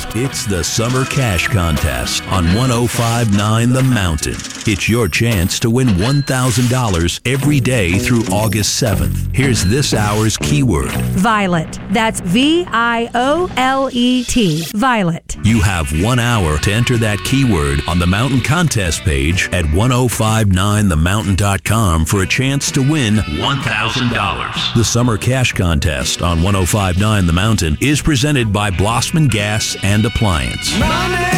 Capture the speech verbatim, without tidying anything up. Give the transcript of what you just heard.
It's the Summer Cash Contest on one oh five point nine The Mountain. It's your chance to win one thousand dollars every day through August seventh. Here's this hour's keyword. Violet. That's V I O L E T. Violet. You have one hour to enter that keyword on the Mountain Contest page at ten fifty-nine the mountain dot com for a chance to win one thousand dollars. The Summer Cash Contest on ten fifty-nine The Mountain is presented by Blossman Gas and Appliance. Money!